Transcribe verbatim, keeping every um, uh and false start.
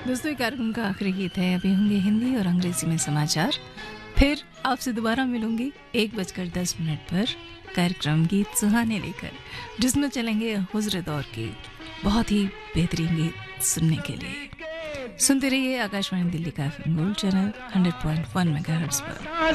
दोस्तों, ये कार्यक्रम का आखिरी गीत है। अभी होंगे हिंदी और अंग्रेजी में समाचार, फिर आपसे दोबारा मिलूंगी एक बजकर दस मिनट पर कार्यक्रम गीत सुहाने लेकर, जिसमें चलेंगे हुज़्र दौर के बहुत ही बेहतरीन गीत सुनने के लिए। सुनते रहिए आकाशवाणी दिल्ली का FM gold channel hundred point one megahertz पर।